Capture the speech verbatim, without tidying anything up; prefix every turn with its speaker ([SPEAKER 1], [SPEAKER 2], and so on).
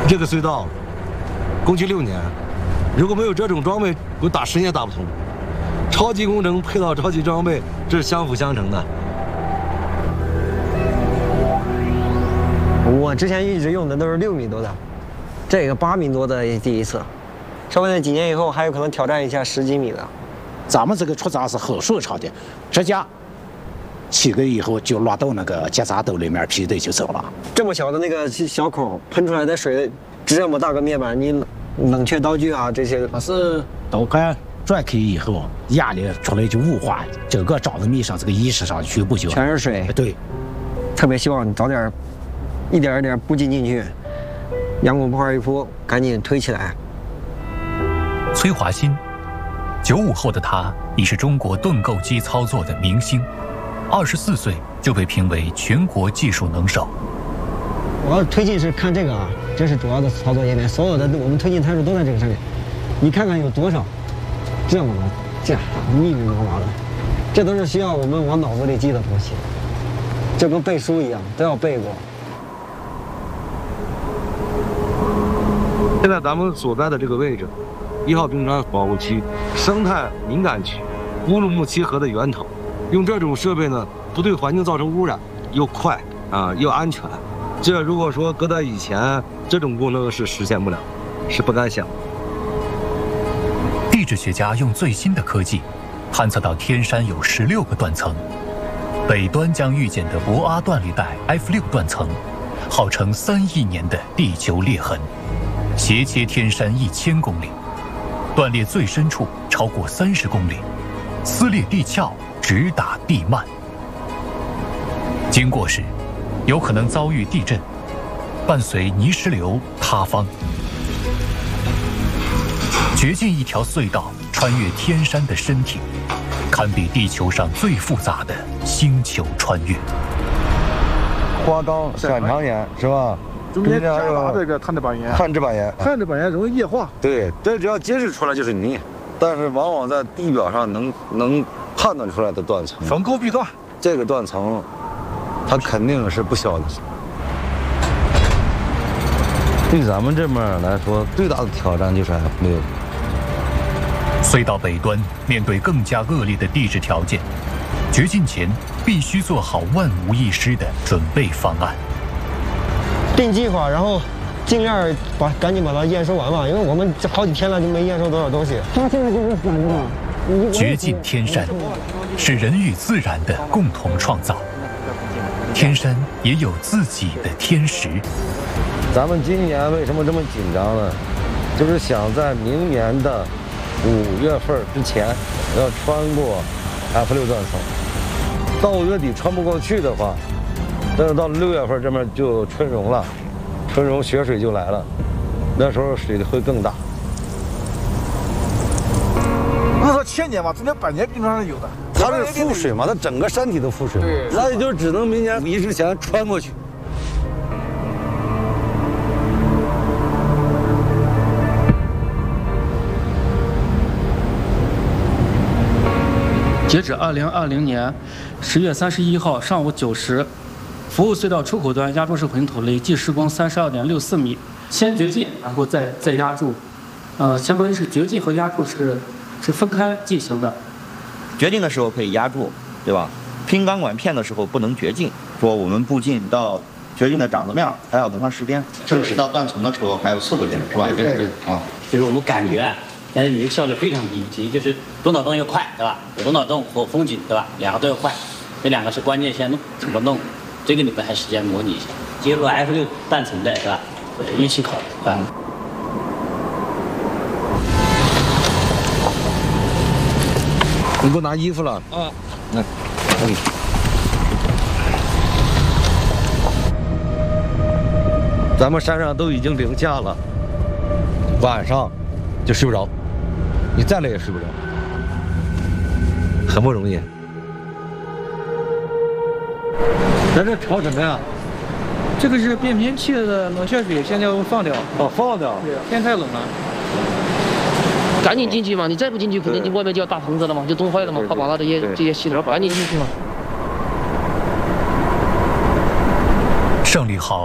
[SPEAKER 1] 这个隧道工期六年，如果没有这种装备，我打十年打不通。超级工程配套超级装备，这是相辅相成的。
[SPEAKER 2] 我之前一直用的都是六米多的，这个八米多的也第一次，说不定几年以后还有可能挑战一下十几米的。
[SPEAKER 3] 咱们这个出闸是很顺畅的，直接七个月以后就落到那个结扎兜里面，皮队就走了。
[SPEAKER 2] 这么小的那个小口喷出来的水，这么大个面板，你冷却刀具啊这些，
[SPEAKER 3] 它是刀杆转开以后，压力出来就雾化，整个沼泽地上这个意识上全部就
[SPEAKER 2] 全是水。
[SPEAKER 3] 对，
[SPEAKER 2] 特别希望你早点一点一点布进进去，阳光泡一铺，赶紧推起来。
[SPEAKER 4] 崔华新，九五后的他已是中国盾构机操作的明星，二十四岁就被评为全国技术能手。
[SPEAKER 2] 我要推进是看这个啊，这是主要的操作页面，所有的我们推进参数都在这个上面。你看看有多少这么的这样密密麻麻的，这都是需要我们往脑子里记的东西，就跟背书一样，都要背过。
[SPEAKER 1] 现在咱们所在的这个位置，一号冰川保护区、生态敏感区、乌鲁木齐河的源头，用这种设备呢，不对环境造成污染，又快啊又安全。这如果说搁在以前，这种功能是实现不了，是不敢想。
[SPEAKER 4] 地质学家用最新的科技，探测到天山有十六个断层，北端将遇见的博阿断裂带 F 六断层，号称三亿年的地球裂痕，斜切天山一千公里，断裂最深处超过三十公里，撕裂地壳，直打地幔。经过时，有可能遭遇地震，伴随泥石流、塌方。掘进一条隧道，穿越天山的身体，堪比地球上最复杂的星球穿越。
[SPEAKER 1] 花岗闪长岩是吧？
[SPEAKER 5] 中间夹杂这个碳质板岩，
[SPEAKER 1] 碳质板岩，
[SPEAKER 5] 碳质板岩容易液化。
[SPEAKER 1] 对，这只要揭示出来就是泥，但是往往在地表上能能判断出来的断层，
[SPEAKER 5] 逢沟必断。
[SPEAKER 1] 这个断层，它肯定是不小的。对咱们这边来说，最大的挑战就是 F 六。
[SPEAKER 4] 隧道北端面对更加恶劣的地质条件，掘进前必须做好万无一失的准备方案。
[SPEAKER 2] 定计划，然后尽量把赶紧把它验收完吧，因为我们这好几天了就没验收多少东西。它现在就是反着的。
[SPEAKER 4] 掘进天山，是人与自然的共同创造。天山也有自己的天时。
[SPEAKER 1] 咱们今年为什么这么紧张呢？就是想在明年的五月份之前要穿过 F 六断层。到五月底穿不过去的话，但是到六月份这边就春融了，春融雪水就来了，那时候水会更大。
[SPEAKER 5] 不是说千年吧，中间百年冰川是有的。
[SPEAKER 1] 它是覆水嘛，它整个山体都覆水，那也就只能明年五一之前穿过去。
[SPEAKER 6] 截止二零二零年十月三十一号上午九时，服务隧道出口端压铸式混凝土累计施工三十二点六四米，先掘进，然后再再压铸。呃，相当于是掘进和压铸是是分开进行的。
[SPEAKER 7] 掘进的时候可以压铸，对吧？拼钢管片的时候不能掘进，说我们步进到掘进的掌子面还要多长时间？正式到断层的时候还有四个月，是吧？
[SPEAKER 8] 对对啊，就是我们感觉。但是你的效率非常低，其就是多脑洞又快，对吧？多脑洞和风景，对吧？两个都要快，这两个是关键先弄，怎么弄？这个你们还实际模拟一下。结合 F 六断层的，是吧？一起考，对吧？
[SPEAKER 1] 你给我拿衣服了啊？来，可以。咱们山上都已经零下了，晚上就睡不着，你再累也睡不着，很不容易。咱这调什么呀？
[SPEAKER 6] 这个是变频器的冷却水，现在要放掉。
[SPEAKER 1] 哦，放掉。
[SPEAKER 6] 对，天太冷了。
[SPEAKER 9] 赶紧进去嘛！你再不进去，肯定你外面就要大棚子了嘛，就冻坏了嘛。怕把它这些这些系统赶紧进去嘛。
[SPEAKER 4] 胜利号